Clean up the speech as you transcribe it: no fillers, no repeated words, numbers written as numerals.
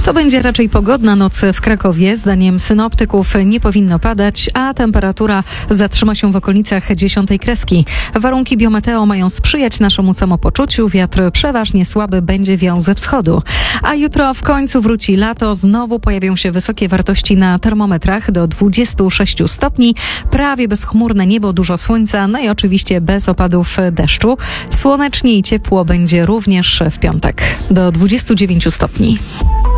To będzie raczej pogodna noc w Krakowie. Zdaniem synoptyków nie powinno padać, a temperatura zatrzyma się w okolicach 10 kreski. Warunki biometeo mają sprzyjać naszemu samopoczuciu. Wiatr przeważnie słaby będzie wiał ze wschodu. A jutro w końcu wróci lato. Znowu pojawią się wysokie wartości na termometrach do 26 stopni. Prawie bezchmurne niebo, dużo słońca, no i oczywiście bez opadów deszczu. Słonecznie i ciepło będzie również w piątek do 29 stopni.